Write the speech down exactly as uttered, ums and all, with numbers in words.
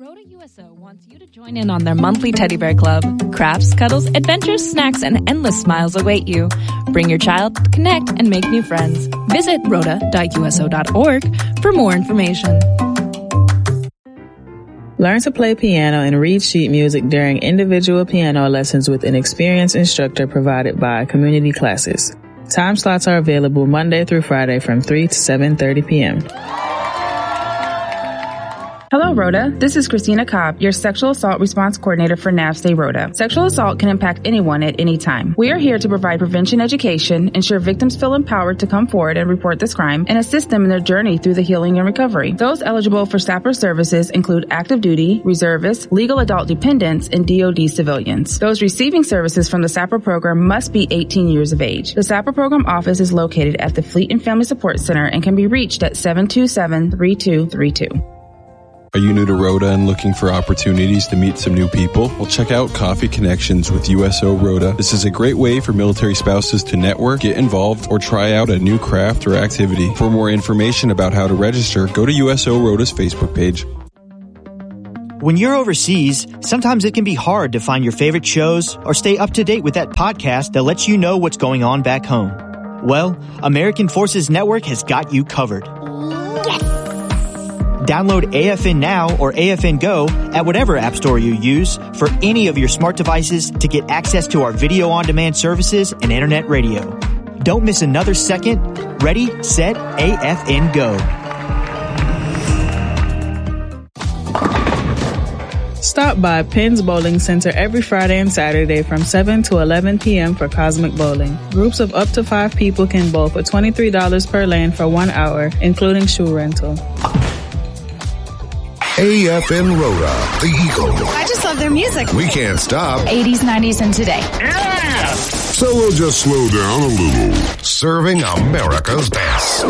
Rhoda U S O wants you to join in on their monthly teddy bear club. Crafts, cuddles, adventures, snacks, and endless smiles await you. Bring your child, connect, and make new friends. Visit rhoda dot u s o dot org for more information. Learn to play piano and read sheet music during individual piano lessons with an experienced instructor provided by Community Classes. Time slots are available Monday through Friday from three to seven thirty p.m. Hello, Rhoda. This is Christina Cobb, your Sexual Assault Response Coordinator for NAVSTAY Rhoda. Sexual assault can impact anyone at any time. We are here to provide prevention education, ensure victims feel empowered to come forward and report this crime, and assist them in their journey through the healing and recovery. Those eligible for SAPR services include active duty, reservists, legal adult dependents, and D O D civilians. Those receiving services from the SAPR program must be eighteen years of age. The SAPR program office is located at the Fleet and Family Support Center and can be reached at seven two seven, three two three two. Are you new to Rhoda and looking for opportunities to meet some new people? Well, check out Coffee Connections with U S O Rhoda. This is a great way for military spouses to network, get involved, or try out a new craft or activity. For more information about how to register, go to U S O Rhoda's Facebook page. When you're overseas, sometimes it can be hard to find your favorite shows or stay up to date with that podcast that lets you know what's going on back home. Well, American Forces Network has got you covered. Download A F N Now or A F N Go at whatever app store you use for any of your smart devices to get access to our video on demand services and internet radio. Don't miss another second. Ready, set, A F N Go. Stop by Penn's Bowling Center every Friday and Saturday from seven to eleven p.m. for Cosmic Bowling. Groups of up to five people can bowl for twenty-three dollars per lane for one hour, including shoe rental. A F N Rhoda, the Eagle. I just love their music. We can't stop. eighties, nineties, and today. Yeah! So we'll just slow down a little. Serving America's best.